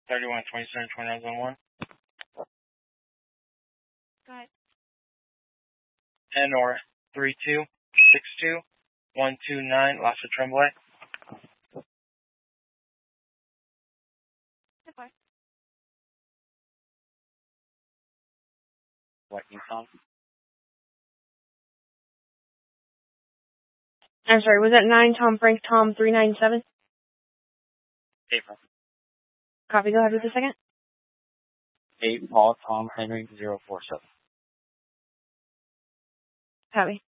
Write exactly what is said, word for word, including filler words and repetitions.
thirty-one twenty-seven twenty-nine zone one. Go ahead. N or three two six two one two nine, Lassa Tremblay. Goodbye. Lightning Tom. I'm sorry, was that nine Tom Frank Tom three nine seven? April. Copy, go ahead with the second. eight Paul Tom Henry zero four seven. Copy.